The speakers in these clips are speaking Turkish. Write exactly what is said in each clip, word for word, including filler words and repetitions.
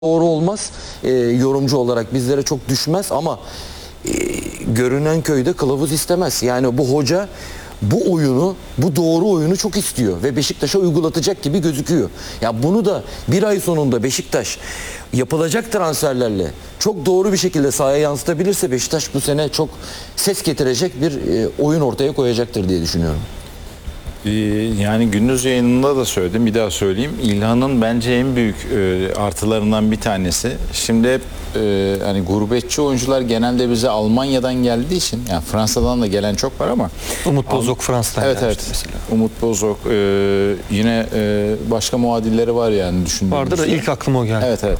doğru olmaz. E, yorumcu olarak bizlere çok düşmez ama e, görünen köyde kılavuz istemez. Yani bu hoca bu oyunu, bu doğru oyunu çok istiyor ve Beşiktaş'a uygulatacak gibi gözüküyor. Ya bunu da bir ay sonunda Beşiktaş yapılacak transferlerle çok doğru bir şekilde sahaya yansıtabilirse Beşiktaş bu sene çok ses getirecek bir e, oyun ortaya koyacaktır diye düşünüyorum. Yani gündüz yayınında da söyledim, bir daha söyleyeyim. İlhan'ın bence en büyük e, artılarından bir tanesi. Şimdi hep e, hani gurbetçi oyuncular genelde bize Almanya'dan geldiği için, yani Fransa'dan da gelen çok var ama Umut Bozok Fransa'dan evet evet mesela. Umut Bozok e, yine e, başka muadilleri var yani düşündüğümüzde. Vardı da ilk aklıma o geldi. Evet evet.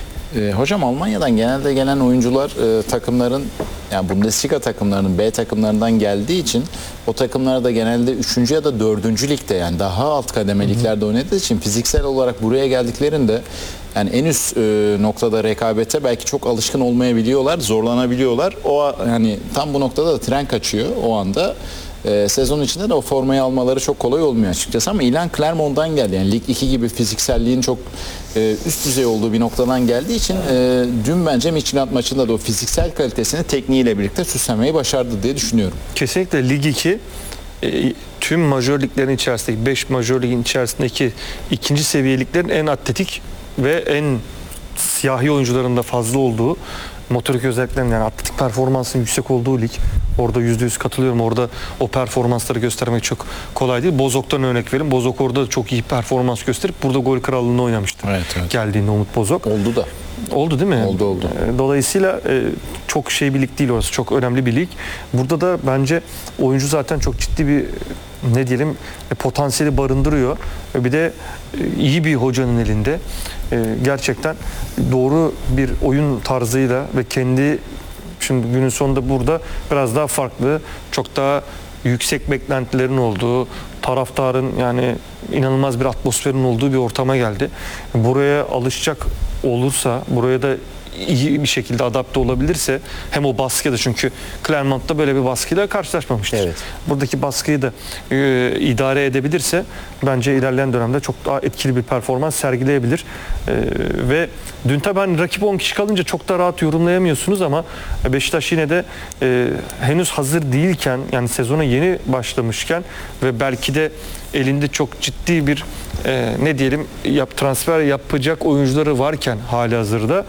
E, hocam Almanya'dan genelde gelen oyuncular e, takımların, yani Bundesliga takımlarının B takımlarından geldiği için o takımlar da genelde üçüncü ya da dördüncü ligde, yani daha alt kademeliklerde oynadığı için fiziksel olarak buraya geldiklerinde yani en üst e, noktada rekabete belki çok alışkın olmayabiliyorlar, zorlanabiliyorlar. O yani tam bu noktada da tren kaçıyor o anda. E, sezon içinde de o formayı almaları çok kolay olmuyor açıkçası ama İlhan Clermont'dan geldi. Yani Lig iki gibi fizikselliğin çok e, üst düzey olduğu bir noktadan geldiği için e, dün bence Midtjylland maçında da o fiziksel kalitesini tekniğiyle birlikte süslemeyi başardı diye düşünüyorum. Kesinlikle Lig iki e, tüm majör liglerin içerisindeki beş majör ligin içerisindeki ikinci seviyeliklerin en atletik ve en siyahi oyuncuların da fazla olduğu, motorik özelliklerin yani atletik performansın yüksek olduğu lig. Orada yüzde yüz katılıyorum. Orada o performansları göstermek çok kolay değil. Bozok'tan örnek verin. Bozok orada çok iyi performans gösterip burada gol krallığını oynamıştı. Evet, evet. Geldiğinde Umut Bozok. Oldu da. Oldu değil mi? Oldu oldu. Dolayısıyla çok şey bir lig değil orası. Çok önemli bir lig. Burada da bence oyuncu zaten çok ciddi bir ne diyelim potansiyeli barındırıyor. Bir de iyi bir hocanın elinde gerçekten doğru bir oyun tarzıyla ve kendi, şimdi günün sonunda burada biraz daha farklı, çok daha yüksek beklentilerin olduğu, taraftarın yani inanılmaz bir atmosferin olduğu bir ortama geldi. Buraya alışacak olursa, buraya da iyi bir şekilde adapte olabilirse, hem o baskıda, çünkü Clermont'ta böyle bir baskıyla karşılaşmamıştır. Evet. Buradaki baskıyı da e, idare edebilirse bence ilerleyen dönemde çok daha etkili bir performans sergileyebilir. E, ve dün tabi hani rakip on kişi kalınca çok da rahat yorumlayamıyorsunuz ama Beşiktaş yine de e, henüz hazır değilken, yani sezona yeni başlamışken ve belki de elinde çok ciddi bir e, ne diyelim yap, transfer yapacak oyuncuları varken, hali hazırda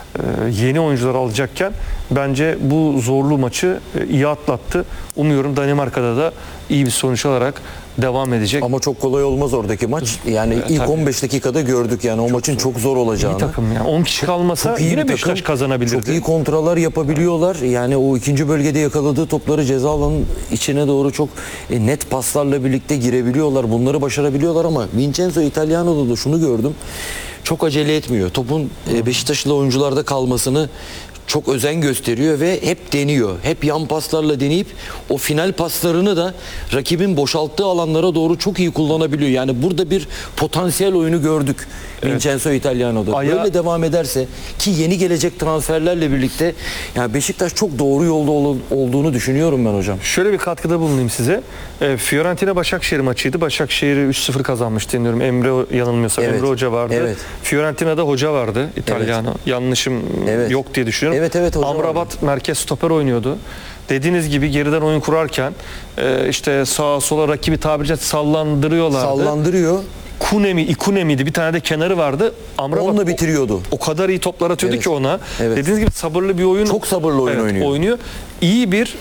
yeni oyuncular alacakken bence bu zorlu maçı iyi atlattı. Umuyorum Danimarka'da da iyi bir sonuç alarak devam edecek. Ama çok kolay olmaz oradaki maç. Yani Evet, ilk tabii. on beş dakikada gördük yani o Çok maçın zor. çok zor olacağını. İyi takım ya. on kişi kalmasa Çok iyi yine bir Beşiktaş takım. kazanabilirdi. Çok iyi kontralar yapabiliyorlar. Yani o ikinci bölgede yakaladığı topları ceza alanının içine doğru çok e, net paslarla birlikte girebiliyorlar. Bunları başarabiliyorlar ama Vincenzo Italiano'da da şunu gördüm. Çok acele etmiyor. Topun e, Beşiktaşlı oyuncularda kalmasını çok özen gösteriyor ve hep deniyor. Hep yan paslarla deneyip o final paslarını da rakibin boşalttığı alanlara doğru çok iyi kullanabiliyor. Yani burada bir potansiyel oyunu gördük evet. Vincenzo Italiano'da. Aya... Böyle devam ederse, ki yeni gelecek transferlerle birlikte yani Beşiktaş çok doğru yolda ol, olduğunu düşünüyorum ben hocam. Şöyle bir katkıda bulunayım size. E, Fiorentina Başakşehir maçıydı. Başakşehir üç sıfır kazanmıştı dinliyorum. Emre yanılmıyorsa evet. Emre Hoca vardı. Evet. Fiorentina'da hoca vardı, İtalyano. Evet. Yanlışım evet. yok diye düşünüyorum. Evet evet hocam. Amrabat merkez stoper oynuyordu. Dediğiniz gibi geriden oyun kurarken e, işte sağa sola rakibi tabiri caizse sallandırıyorlardı. Sallandırıyor. Kunemi, İkunemi'ydi. Bir tane de kenarı vardı. Amrabat onunla bitiriyordu. O, o kadar iyi toplar atıyordu evet. ki ona. Evet. Dediğiniz gibi sabırlı bir oyun. Çok sabırlı oyun evet, oynuyor. oynuyor. İyi bir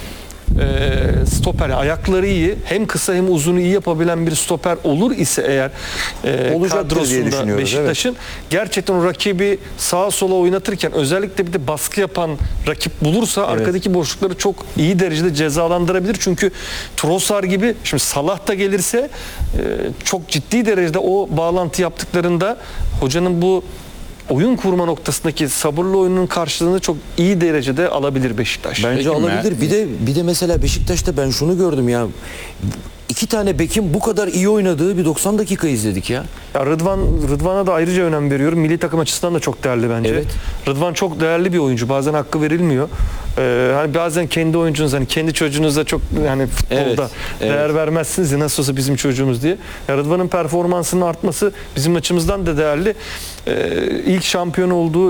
e, stoper. Ayakları iyi. Hem kısa hem uzunu iyi yapabilen bir stoper olur ise eğer e, kadrosunda Beşiktaş'ın evet. gerçekten o rakibi sağa sola oynatırken, özellikle bir de baskı yapan rakip bulursa evet. arkadaki boşlukları çok iyi derecede cezalandırabilir. Çünkü Trossard gibi, şimdi Salah da gelirse e, çok ciddi derecede o bağlantı yaptıklarında hocanın bu oyun kurma noktasındaki sabırlı oyunun karşılığını çok iyi derecede alabilir Beşiktaş. Bence Peki alabilir. mi? Bir de bir de mesela Beşiktaş'ta ben şunu gördüm ya. iki tane bekin bu kadar iyi oynadığı bir doksan dakika izledik ya. Ya Rıdvan Rıdvan'a da ayrıca önem veriyorum. Milli takım açısından da çok değerli bence. Evet. Rıdvan çok değerli bir oyuncu. Bazen hakkı verilmiyor. Ee, hani bazen kendi oyuncunuz, hani kendi çocuğunuza çok yani futbolda Evet, evet. değer vermezsiniz ya, nasıl olsa bizim çocuğumuz diye. Ya Rıdvan'ın performansının artması bizim açımızdan da değerli. Ee, ilk şampiyon olduğu